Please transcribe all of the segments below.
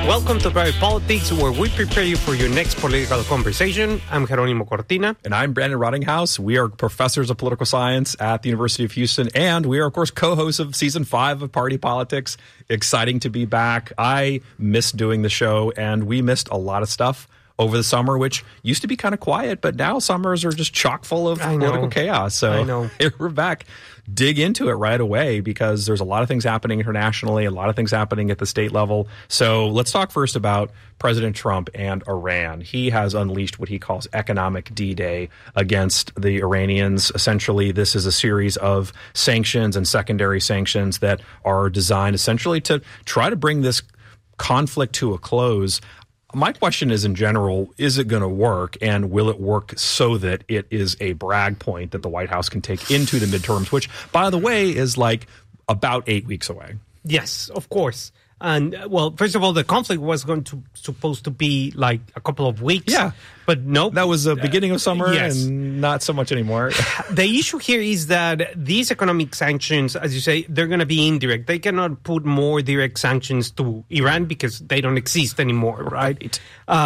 Welcome to Private Politics, where we prepare you for your next political conversation. I'm Jerónimo Cortina. And I'm Brandon Rottinghaus. We are professors of political science at the University of Houston, and we are, of course, co-hosts of Season 5 of Party Politics. Exciting to be back. I missed doing the show, and we missed a lot of stuff over the summer, which used to be kind of quiet, but now summers are just chock full of political chaos. So here we're back. Dig into it right away because there's a lot of things happening internationally, a lot of things happening at the state level. So let's talk first about President Trump and Iran. He has unleashed what he calls economic D-Day against the Iranians. Essentially, this is a series of sanctions and secondary sanctions that are designed essentially to try to bring this conflict to a close. My question is, in general, is it going to work, and will it work so that it is a brag point that the White House can take into the midterms, which, by the way, is like about 8 weeks away? Yes, of course. And, well, first of all, the conflict was supposed to be like a couple of weeks. Yeah. But no. That was the beginning of summer yes. and not so much anymore. The issue here is that these economic sanctions, as you say, they're going to be indirect. They cannot put more direct sanctions to Iran because they don't exist anymore, right?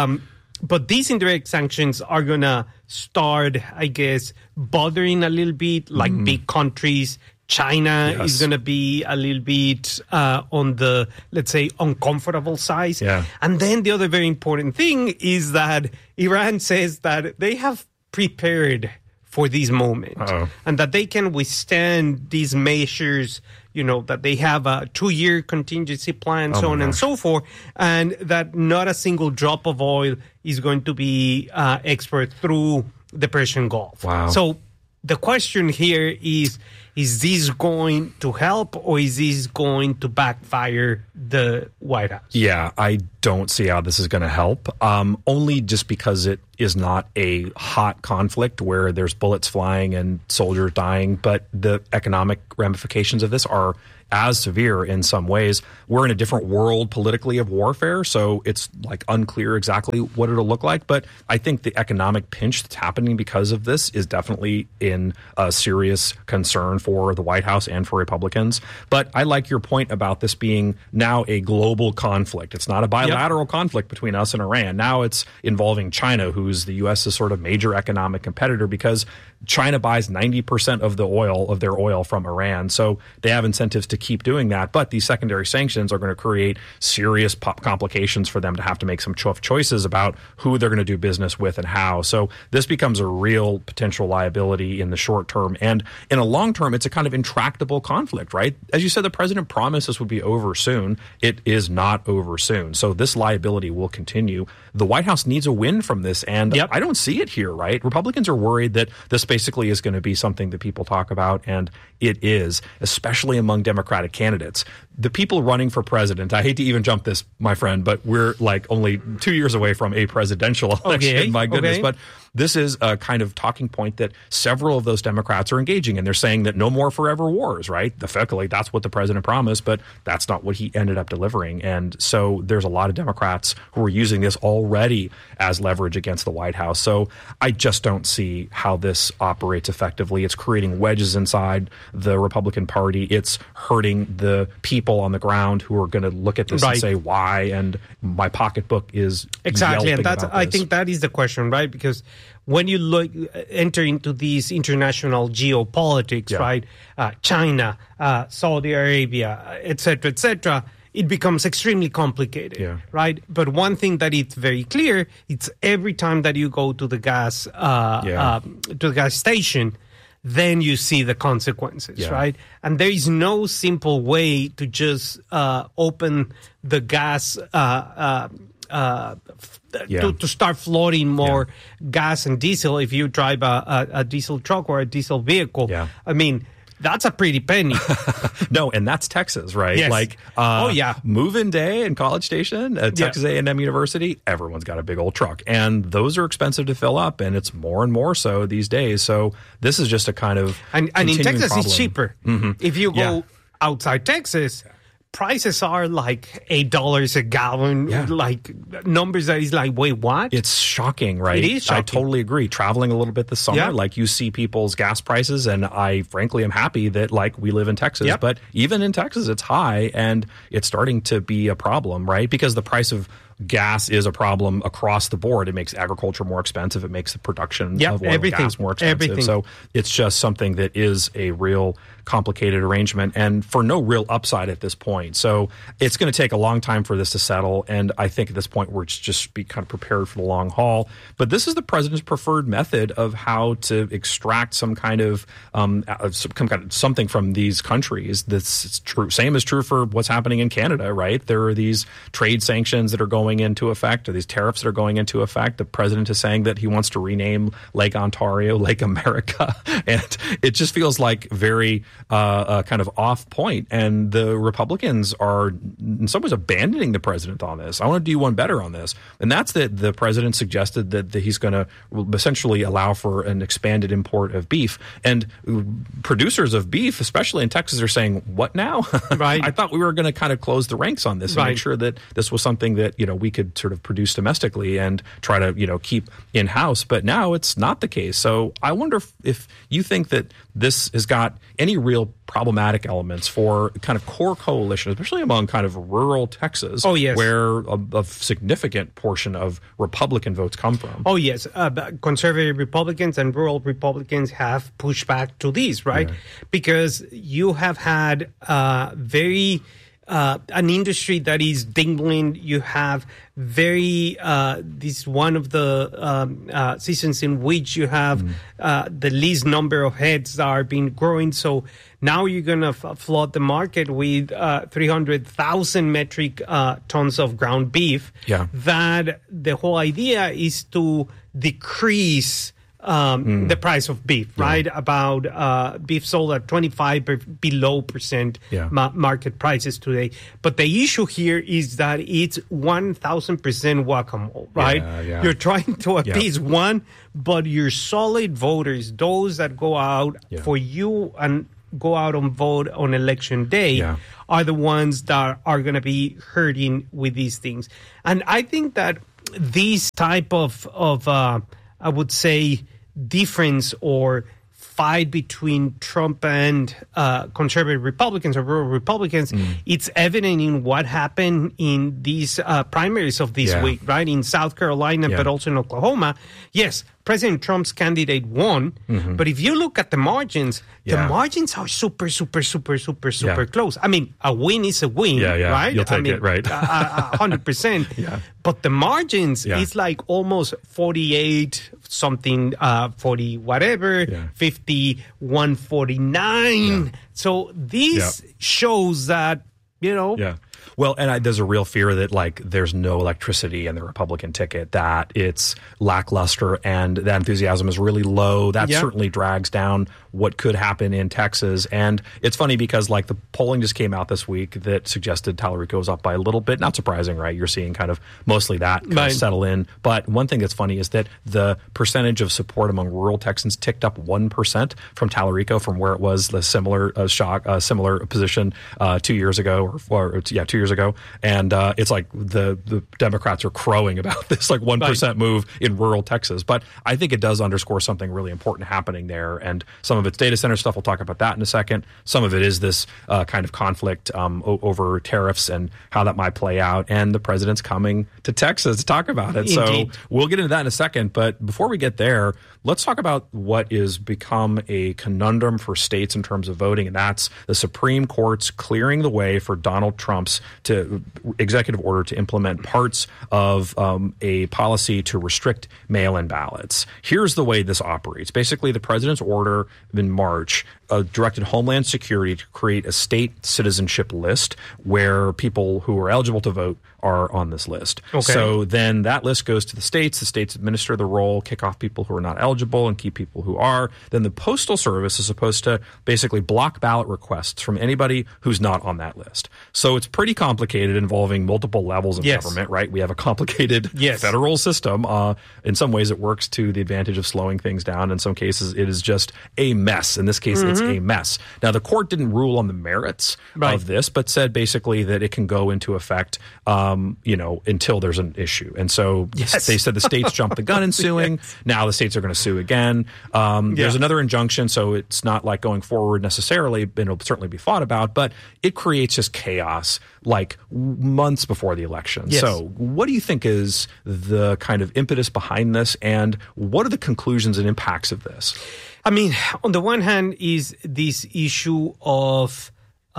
But these indirect sanctions are going to start, I guess, bothering a little bit, like big countries. China is going to be a little bit on the, let's say, uncomfortable side. Yeah. And then the other very important thing is that Iran says that they have prepared for this moment and that they can withstand these measures, you know, that they have a 2-year contingency plan, so on and so forth, and that not a single drop of oil is going to be exported through the Persian Gulf. Wow. So the question here is this going to help or is this going to backfire the White House? Yeah, I don't see how this is going to help, only just because it is not a hot conflict where there's bullets flying and soldiers dying, but the economic ramifications of this are as severe in some ways. We're in a different world politically of warfare, so it's like unclear exactly what it'll look like. But I think the economic pinch that's happening because of this is definitely in a serious concern for the White House and for Republicans. But I like your point about this being now a global conflict. It's not a bilateral conflict between us and Iran. Now it's involving China, who's the U.S.'s sort of major economic competitor, because China buys 90% of their oil from Iran. So they have incentives to keep doing that. But these secondary sanctions are going to create serious complications for them to have to make some tough choices about who they're going to do business with and how. So this becomes a real potential liability in the short term. And in a long term, it's a kind of intractable conflict, right? As you said, the president promised this would be over soon. It is not over soon. So this liability will continue. The White House needs a win from this. And I don't see it here, right? Republicans are worried that this basically is going to be something that people talk about, and it is, especially among Democratic candidates. The people running for president, I hate to even jump this, my friend, but we're like only 2 years away from a presidential election, my goodness. But this is a kind of talking point that several of those Democrats are engaging in. They're saying that no more forever wars, right? Effectively, that's what the president promised, but that's not what he ended up delivering. And so there's a lot of Democrats who are using this already as leverage against the White House. So I just don't see how this operates effectively. It's creating wedges inside the Republican Party. It's hurting the people on the ground who are going to look at this and say, why? And my pocketbook is exactly. And that's, I think that is the question, right? Because when you enter into these international geopolitics, right? China, Saudi Arabia, et cetera, it becomes extremely complicated, right? But one thing that it's very clear, it's every time that you go to the gas station, then you see the consequences, right? And there is no simple way to just open the gas to start flooding more gas and diesel if you drive a diesel truck or a diesel vehicle. I mean, that's a pretty penny. No, and that's Texas, right? Yes. Like, move-in day in College Station at Texas A&M University, everyone's got a big old truck. And those are expensive to fill up, and it's more and more so these days. So this is just a kind of And in Texas, problem. it's cheaper. If you go outside Texas, prices are like $8 a gallon, like numbers that is like, wait, what? It's shocking, right? It is shocking. I totally agree. Traveling a little bit this summer, like you see people's gas prices, and I frankly am happy that like we live in Texas, but even in Texas, it's high and it's starting to be a problem, right? Because the price of gas is a problem across the board. It makes agriculture more expensive. It makes the production of oil and gas more expensive. So it's just something that is a real complicated arrangement and for no real upside at this point. So it's going to take a long time for this to settle. And I think at this point, we're just be kind of prepared for the long haul. But this is the president's preferred method of how to extract some kind of something from these countries. That's true. Same is true for what's happening in Canada, right? There are these trade sanctions that are going into effect, or these tariffs that are going into effect. The president is saying that he wants to rename Lake Ontario Lake America. And it just feels like very kind of off point. And the Republicans are in some ways abandoning the president on this. I want to do one better on this. And that's that the president suggested that he's going to essentially allow for an expanded import of beef. And producers of beef, especially in Texas, are saying, what now? Right. I thought we were going to kind of close the ranks on this and make sure that this was something that, we could sort of produce domestically and try to, keep in-house. But now it's not the case. So I wonder if you think that this has got any real problematic elements for kind of core coalition, especially among kind of rural Texas, where a significant portion of Republican votes come from. Oh, yes. Conservative Republicans and rural Republicans have pushed back to this, right? Yeah. Because you have had an industry that is dingling. You have this one of the seasons in which you have the least number of heads that are being growing. So now you're going to flood the market with 300,000 metric tons of ground beef. Yeah. That the whole idea is to decrease the price of beef, right? About beef sold at 25% market prices today. But the issue here is that it's 1,000% whack-a-mole, right? Yeah. You're trying to appease one, but your solid voters, those that go out for you and go out and vote on election day, are the ones that are going to be hurting with these things. And I think that these type of I would say, difference or fight between Trump and conservative Republicans or rural Republicans, it's evident in what happened in these primaries of this week, right? In South Carolina, but also in Oklahoma. Yes, President Trump's candidate won, but if you look at the margins, the margins are super close. I mean, a win is a win, right? You'll take it, right? 100%. But the margins is like almost 48 something, 40 whatever, 51, 49. So this shows that, Well, and there's a real fear that there's no electricity in the Republican ticket, that it's lackluster and that enthusiasm is really low. That certainly drags down what could happen in Texas. And it's funny because the polling just came out this week that suggested Tallarico was up by a little bit. Not surprising, right? You're seeing kind of mostly that kind of settle in. But one thing that's funny is that the percentage of support among rural Texans ticked up 1% from Tallarico from where it was the similar position 2 years ago or 2 years ago. And it's like the Democrats are crowing about this 1% move in rural Texas. But I think it does underscore something really important happening there. And some of it's data center stuff. We'll talk about that in a second. Some of it is this kind of conflict over tariffs and how that might play out. And the president's coming to Texas to talk about it. Indeed. So we'll get into that in a second. But before we get there, let's talk about what is become a conundrum for states in terms of voting. And that's the Supreme Court's clearing the way for Donald Trump's executive order to implement parts of a policy to restrict mail-in ballots. Here's the way this operates. Basically, the president's order in March directed Homeland Security to create a state citizenship list where people who are eligible to vote are on this list. Okay. So then that list goes to the states. The states administer the role, kick off people who are not eligible and keep people who are. Then the Postal Service is supposed to basically block ballot requests from anybody who's not on that list. So it's pretty complicated, involving multiple levels of government, right? We have a complicated federal system. In some ways, it works to the advantage of slowing things down. In some cases, it is just a mess. In this case, it's a mess. Now, the court didn't rule on the merits of this, but said basically that it can go into effect, until there's an issue. And so they said the states jumped the gun in suing. Now the states are going to sue again. There's another injunction, so it's not like going forward necessarily, and it'll certainly be fought about, but it creates just chaos like months before the election. Yes. So what do you think is the kind of impetus behind this, and what are the conclusions and impacts of this? I mean, on the one hand is this issue of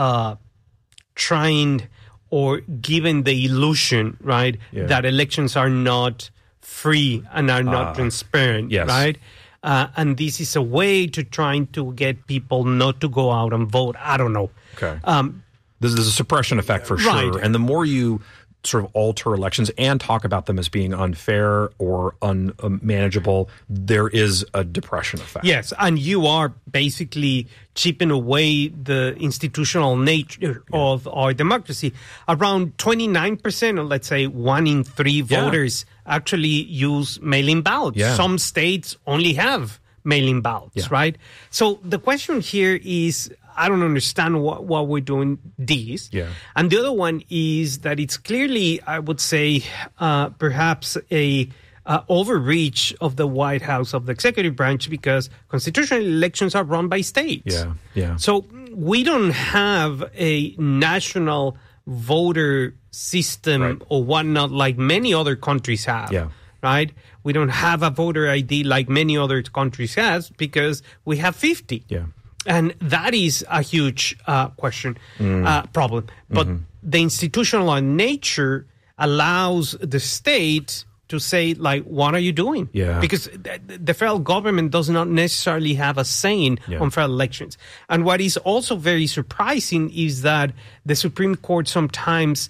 trying or giving the illusion, right, that elections are not free and are not transparent, right? And this is a way to trying to get people not to go out and vote. I don't know. Okay. There's a suppression effect for sure. And the more you sort of alter elections and talk about them as being unfair or unmanageable, there is a depression effect. Yes, and you are basically chipping away the institutional nature of our democracy. Around 29%, or let's say 1 in 3 voters actually use mail-in ballots. Some states only have mail-in ballots, right? So the question here is, I don't understand why we're doing this. And the other one is that it's clearly, I would say, perhaps a overreach of the White House, of the executive branch, because constitutional elections are run by states. So we don't have a national voter system or whatnot like many other countries have. Right? We don't have a voter ID like many other countries has because we have 50. And that is a huge problem. But the institutional nature allows the state to say, like, what are you doing? Because the federal government does not necessarily have a say on federal elections. And what is also very surprising is that the Supreme Court sometimes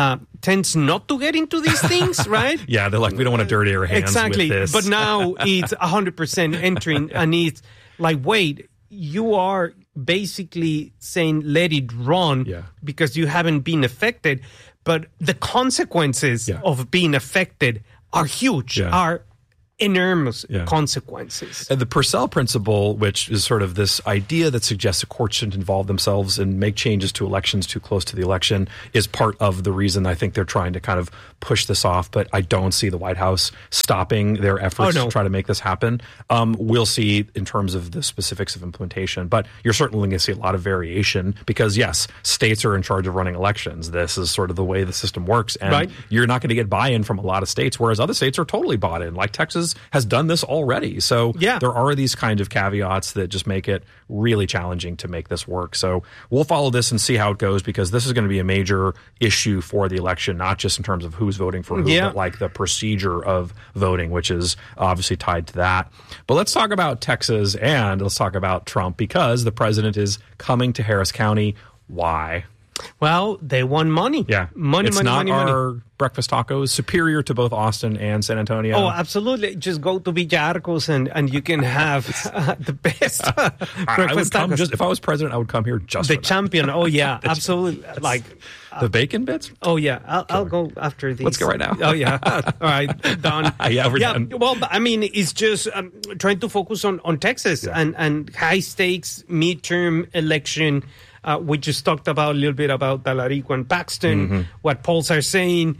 tends not to get into these things, right? They're like, we don't want to dirty our hands with this. But now it's 100% entering, and it's like, wait, you are basically saying let it run because you haven't been affected, but the consequences of being affected are huge, are enormous consequences. And the Purcell principle, which is sort of this idea that suggests the courts shouldn't involve themselves and make changes to elections too close to the election, is part of the reason I think they're trying to kind of push this off. But I don't see the White House stopping their efforts to try to make this happen. We'll see in terms of the specifics of implementation, but you're certainly going to see a lot of variation because, yes, states are in charge of running elections. This is sort of the way the system works, and you're not going to get buy-in from a lot of states, whereas other states are totally bought in, like Texas has done this already. So there are these kind of caveats that just make it really challenging to make this work. So we'll follow this and see how it goes, because this is going to be a major issue for the election, not just in terms of who's voting for who, but like the procedure of voting, which is obviously tied to that. But let's talk about Texas, and let's talk about Trump, because the president is coming to Harris County. Why? Well, they want money. Money. Breakfast tacos superior to both Austin and San Antonio? Oh, absolutely. Just go to Villa Arcos and you can have the best breakfast tacos. If I was president, I would come here just the for champion. Oh, yeah, absolutely. Like the bacon bits? Oh, yeah. I'll go after these. Let's go right now. Oh, yeah. All right. Done. We're done. Well, I mean, it's just trying to focus on Texas and high stakes midterm election. We just talked about a little bit about Talarico and Paxton, what polls are saying.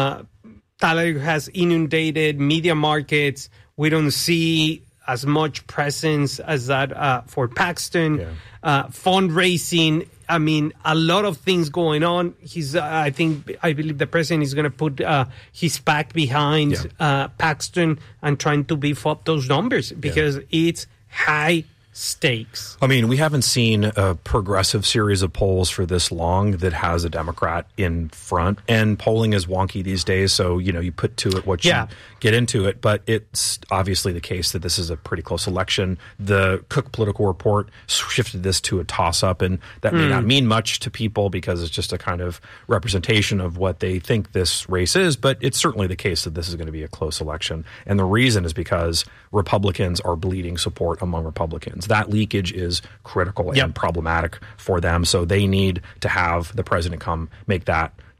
Talarico has inundated media markets. We don't see as much presence as that for Paxton. Fundraising. I mean, a lot of things going on. I believe the president is going to put his back behind Paxton and trying to beef up those numbers because it's high stakes. I mean, we haven't seen a progressive series of polls for this long that has a Democrat in front, and polling is wonky these days, so you put to it what you get into it, but it's obviously the case that this is a pretty close election. The Cook Political Report shifted this to a toss-up, and that may not mean much to people because it's just a kind of representation of what they think this race is, but it's certainly the case that this is going to be a close election, and the reason is because Republicans are bleeding support among Republicans. That leakage is critical and problematic for them, so they need to have the president come make that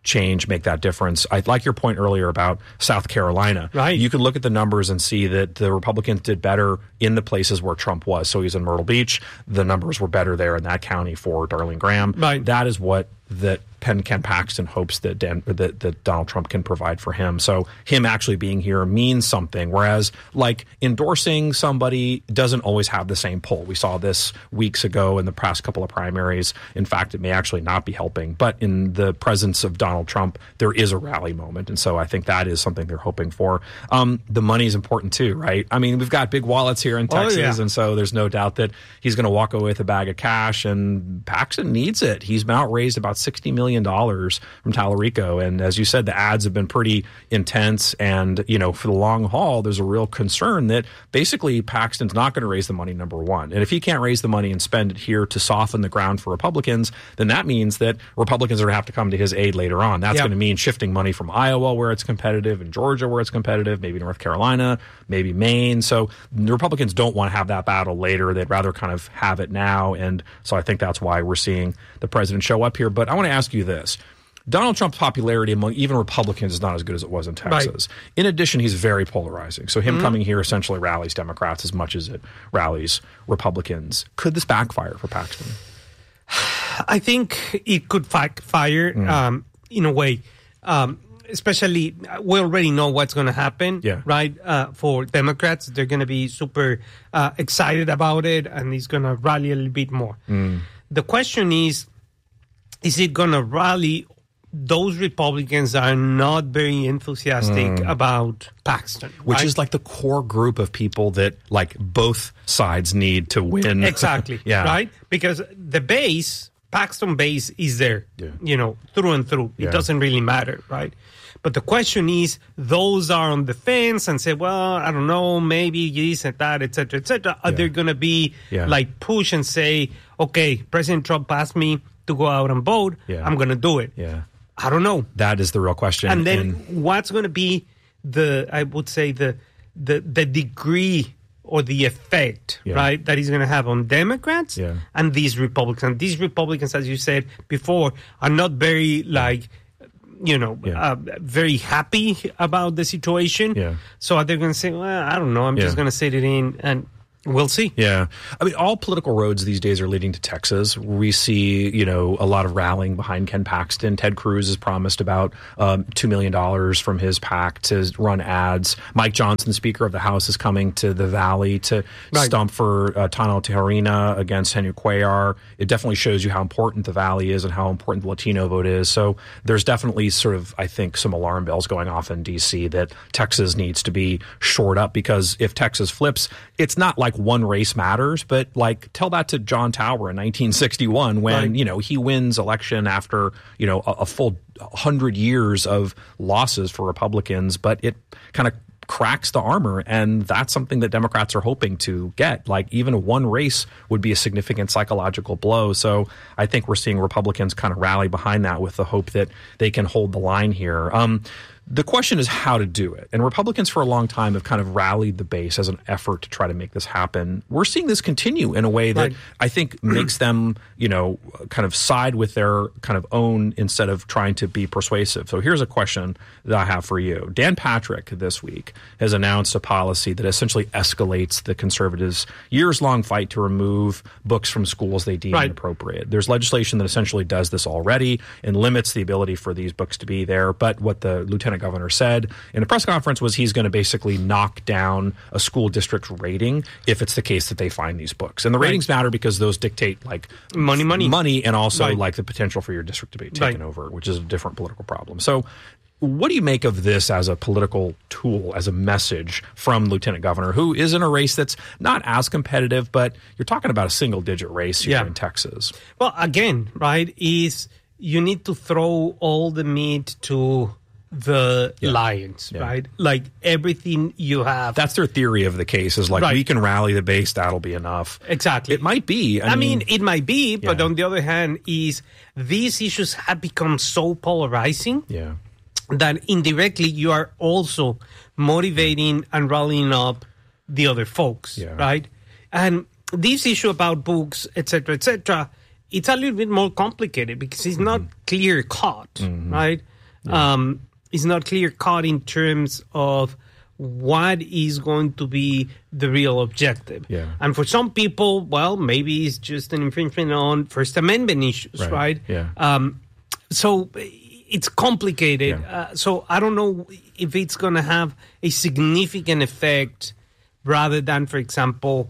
change, make that difference. I like your point earlier about South Carolina. Right. You can look at the numbers and see that the Republicans did better in the places where Trump was. So he's in Myrtle Beach. The numbers were better there in that county for Darlene Graham. Right. That is what that Ken Paxton hopes that that Donald Trump can provide for him. So him actually being here means something. Whereas like endorsing somebody doesn't always have the same pull. We saw this weeks ago in the past couple of primaries. In fact, it may actually not be helping. But in the presence of Donald Trump, there is a rally moment. And so I think that is something they're hoping for. The money is important too, right? I mean, we've got big wallets here in Texas. And so there's no doubt that he's going to walk away with a bag of cash, and Paxton needs it. He's been outraised about $60 million from Tallarico. And as you said, the ads have been pretty intense. And, you know, for the long haul, there's a real concern that basically Paxton's not going to raise the money, number one. And if he can't raise the money and spend it here to soften the ground for Republicans, then that means that Republicans are going to have to come to his aid later on. That's going to mean shifting money from Iowa, where it's competitive, and Georgia, where it's competitive, maybe North Carolina, maybe Maine. So the Republicans don't want to have that battle later. They'd rather kind of have it now. And so I think that's why we're seeing the president show up here. But I want to ask you this. Donald Trump's popularity among even Republicans is not as good as it was in Texas. Right. In addition, he's very polarizing. So him coming here essentially rallies Democrats as much as it rallies Republicans. Could this backfire for Paxton? I think it could backfire in a way. Especially, we already know what's going to happen, right? For Democrats, they're going to be super excited about it, and it's going to rally a little bit more. The question is it going to rally those Republicans that are not very enthusiastic about Paxton? Which is like the core group of people that, like, both sides need to win. Exactly, right? Because the base, Paxton base, is there, you know, through and through. It doesn't really matter, right? But the question is, those are on the fence and say, well, I don't know, maybe this and that, et cetera, are they going to be like push and say, okay, President Trump asked me to go out and vote, I'm going to do it. I don't know. That is the real question. And then what's going to be I would say the degree or the effect, right, that he's going to have on Democrats and these Republicans. These Republicans, as you said before, are not very, like, you know, very happy about the situation. So they're going to say, well, I don't know, I'm just going to sit it in, and we'll see. I mean, all political roads these days are leading to Texas. We see, you know, a lot of rallying behind Ken Paxton. Ted Cruz has promised about $2 million from his PAC to run ads. Mike Johnson, Speaker of the House, is coming to the Valley to stump for Tano Tejerina against Henry Cuellar. It definitely shows you how important the Valley is and how important the Latino vote is. So there's definitely sort of, I think, some alarm bells going off in D.C. that Texas needs to be shored up, because if Texas flips, it's not like one race matters, but like tell that to John Tower in 1961 when, you know, he wins election after, you know, a full 100 years of losses for Republicans, but it kind of cracks the armor, and that's something that Democrats are hoping to get. Like, even one race would be a significant psychological blow. So I think we're seeing Republicans kind of rally behind that with the hope that they can hold the line here. The question is how to do it. And Republicans for a long time have kind of rallied the base as an effort to try to make this happen. We're seeing this continue in a way that I think makes them, you know, kind of side with their kind of own instead of trying to be persuasive. So here's a question that I have for you. Dan Patrick this week has announced a policy that essentially escalates the conservatives' years-long fight to remove books from schools they deem inappropriate. There's legislation that essentially does this already and limits the ability for these books to be there. But what the Lieutenant Governor said in a press conference was he's going to basically knock down a school district's rating if it's the case that they find these books. And the ratings matter because those dictate like money and also like the potential for your district to be taken over, which is a different political problem. So what do you make of this as a political tool, as a message from Lieutenant Governor, who is in a race that's not as competitive, but you're talking about a single-digit race here in Texas? Well, again, is you need to throw all the meat to the lions, right? Like everything you have. That's their theory of the case, is like, we can rally the base, that'll be enough. Exactly. It might be. I mean, it might be, but on the other hand, is these issues have become so polarizing that indirectly you are also motivating and rallying up the other folks, right? And this issue about books, et cetera, it's a little bit more complicated because it's not clear-cut, right? It's not clear cut in terms of what is going to be the real objective. Yeah. And for some people, well, maybe it's just an infringement on First Amendment issues, right? Yeah. So it's complicated. Yeah. So I don't know if it's going to have a significant effect rather than, for example,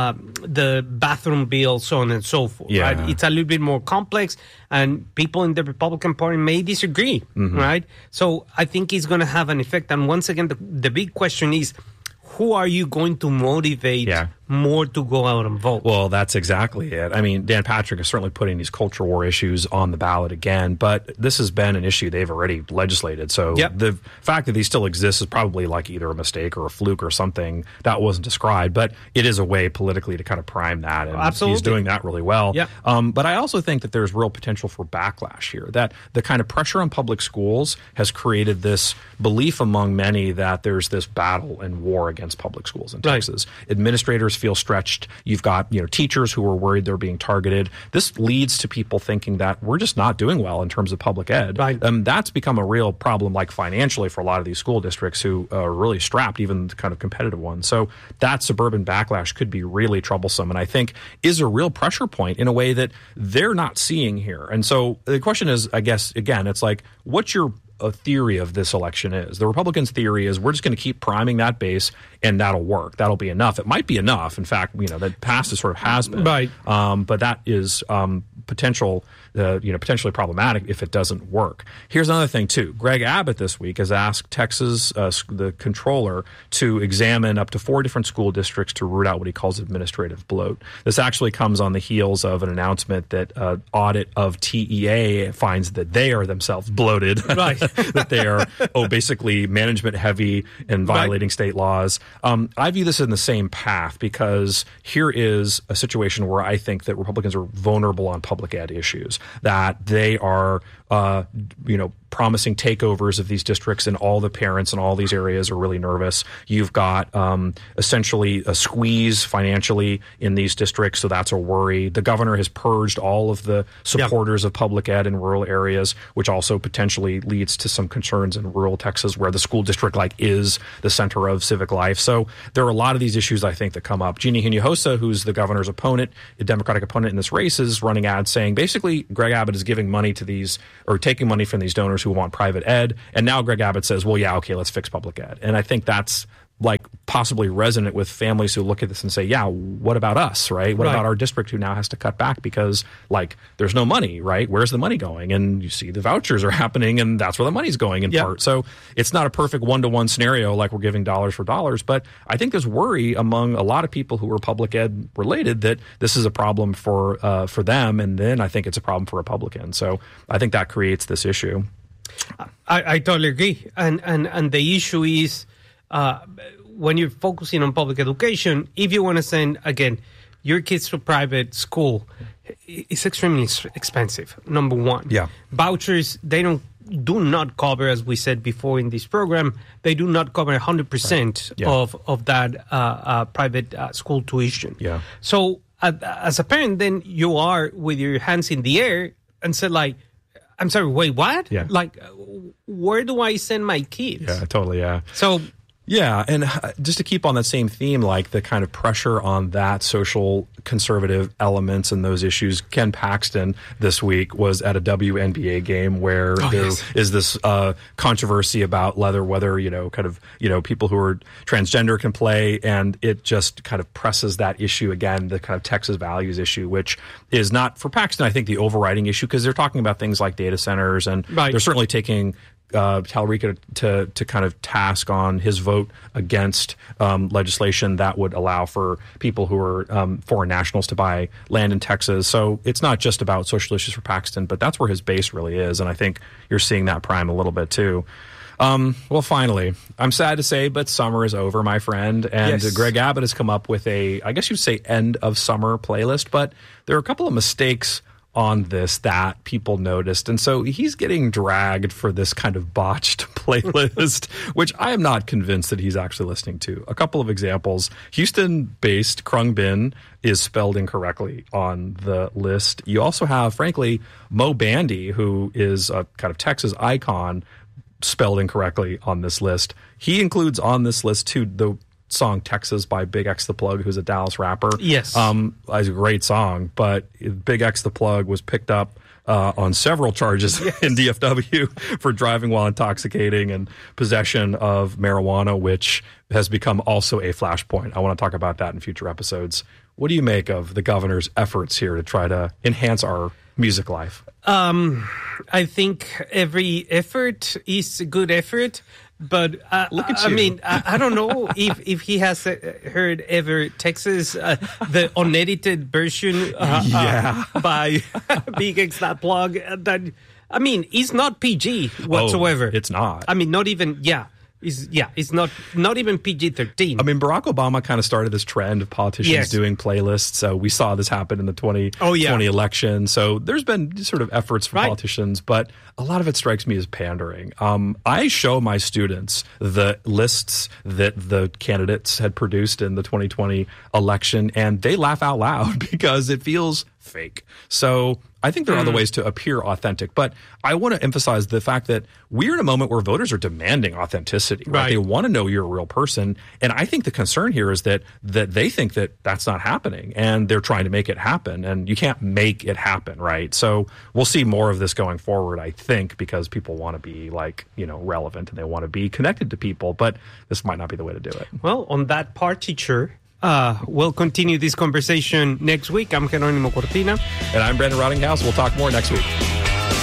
the bathroom bill, so on and so forth, Yeah. right? It's a little bit more complex, and people in the Republican Party may disagree, right? So I think it's going to have an effect. And once again, the big question is, who are you going to motivate more to go out and vote? Well, that's exactly it. I mean, Dan Patrick is certainly putting these culture war issues on the ballot again, but this has been an issue they've already legislated. So the fact that these still exist is probably like either a mistake or a fluke or something that wasn't described, but it is a way politically to kind of prime that. And Absolutely. He's doing that really well. Yeah. But I also think that there's real potential for backlash here, that the kind of pressure on public schools has created this belief among many that there's this battle and war against public schools in Texas. Administrators feel stretched. You've got, teachers who are worried they're being targeted. This leads to people thinking that we're just not doing well in terms of public ed. Right. That's become a real problem, like financially, for a lot of these school districts who are really strapped, even the kind of competitive ones. So that suburban backlash could be really troublesome, and I think is a real pressure point in a way that they're not seeing here. And so the question is, I guess, again, it's like, what's your theory of this election is? The Republicans' theory is we're just going to keep priming that base and that'll work. That'll be enough. It might be enough. In fact, that past sort of has been. Right. But that is potentially problematic if it doesn't work. Here's another thing, too. Greg Abbott this week has asked Texas, the controller, to examine up to 4 different school districts to root out what he calls administrative bloat. This actually comes on the heels of an announcement that audit of TEA finds that they are themselves bloated. Right. That they are, basically management heavy and violating state laws. I view this in the same path because here is a situation where I think that Republicans are vulnerable on public ed issues, that they are, promising takeovers of these districts, and all the parents in all these areas are really nervous. You've got essentially a squeeze financially in these districts, so that's a worry. The governor has purged all of the supporters of public ed in rural areas, which also potentially leads to some concerns in rural Texas where the school district is the center of civic life. So there are a lot of these issues, I think, that come up. Jeannie Hinojosa, who's the governor's opponent, a Democratic opponent in this race, is running ads saying basically Greg Abbott is giving money to these, or taking money from these donors who want private ed. And now Greg Abbott says, well, yeah, okay, let's fix public ed. And I think that's possibly resonant with families who look at this and say, yeah, what about us, right? What about our district who now has to cut back because there's no money, right? Where's the money going? And you see the vouchers are happening, and that's where the money's going in part. So it's not a perfect one-to-one scenario like we're giving dollars for dollars, but I think there's worry among a lot of people who are public ed related that this is a problem for them, and then I think it's a problem for Republicans. So I think that creates this issue. I totally agree. And the issue is, when you're focusing on public education, if you want to send, again, your kids to private school, it's extremely expensive, number one. Yeah. Vouchers, they do not cover, as we said before in this program, they do not cover 100% of that private school tuition. Yeah. So as a parent, then you are with your hands in the air and said, I'm sorry, wait, what? Yeah. Where do I send my kids? Yeah, totally, yeah. So... Yeah, and just to keep on that same theme, the kind of pressure on that social conservative elements and those issues, Ken Paxton this week was at a WNBA game where is this controversy about whether people who are transgender can play, and it just kind of presses that issue again, the kind of Texas values issue, which is not, for Paxton, I think, the overriding issue, because they're talking about things like data centers, and they're certainly taking Talarico to kind of task on his vote against legislation that would allow for people who are foreign nationals to buy land in Texas. So it's not just about social issues for Paxton, but that's where his base really is. And I think you're seeing that prime a little bit too. Well, finally, I'm sad to say, but summer is over, my friend. And Greg Abbott has come up with I guess you'd say end of summer playlist, but there are a couple of mistakes on this that people noticed. And so he's getting dragged for this kind of botched playlist, which I am not convinced that he's actually listening to. A couple of examples. Houston-based Krung Bin is spelled incorrectly on the list. You also have, frankly, Mo Bandy, who is a kind of Texas icon, spelled incorrectly on this list. He includes on this list, too, the song Texas by Big X the Plug, who's a Dallas rapper. Yes. It's a great song, but Big X the Plug was picked up on several charges in DFW for driving while intoxicating and possession of marijuana, which has become also a flashpoint. I want to talk about that in future episodes. What do you make of the governor's efforts here to try to enhance our music life? I think every effort is a good effort. But look at you. I mean, I don't know if he has heard ever Texas, the unedited version by Big X that Plug. That, I mean, it's not PG whatsoever. Oh, it's not. I mean, not even it's not even PG-13. I mean, Barack Obama kind of started this trend of politicians doing playlists. We saw this happen in the 2020 election. So there's been sort of efforts from politicians, but a lot of it strikes me as pandering. I show my students the lists that the candidates had produced in the 2020 election, and they laugh out loud because it feels fake. So I think there are other ways to appear authentic, but I want to emphasize the fact that we're in a moment where voters are demanding authenticity. Right? They want to know you're a real person, and I think the concern here is that they think that that's not happening, and they're trying to make it happen, and you can't make it happen, right? So we'll see more of this going forward, I think, because people want to be relevant and they want to be connected to people, but this might not be the way to do it. Well, on that part, teacher. We'll continue this conversation next week. I'm Jerónimo Cortina. And I'm Brandon Rottinghouse. We'll talk more next week.